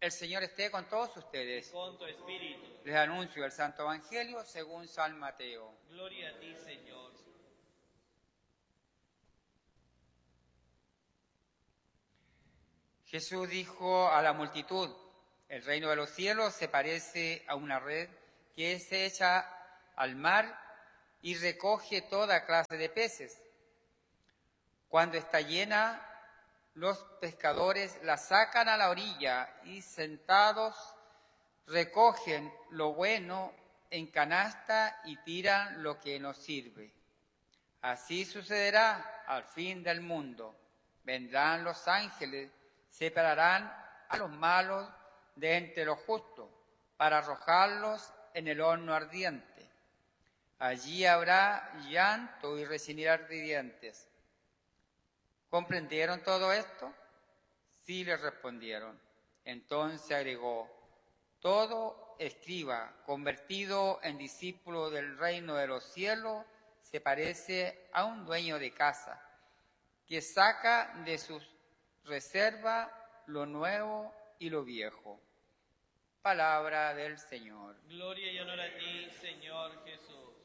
El Señor esté con todos ustedes. Con tu espíritu. Les anuncio el Santo Evangelio según San Mateo. Gloria a ti, Señor. Jesús dijo a la multitud: el reino de los cielos se parece a una red que es hecha al mar y recoge toda clase de peces. Cuando está llena, los pescadores la sacan a la orilla y sentados recogen lo bueno en canasta y tiran lo que no sirve. Así sucederá al fin del mundo. Vendrán los ángeles, separarán a los malos de entre los justos, para arrojarlos en el horno ardiente. Allí habrá llanto y rechinar de dientes. ¿Comprendieron todo esto? Sí, les respondieron. Entonces agregó: todo escriba convertido en discípulo del reino de los cielos se parece a un dueño de casa que saca de sus reservas lo nuevo y lo viejo. Palabra del Señor. Gloria y honor a ti, Señor Jesús.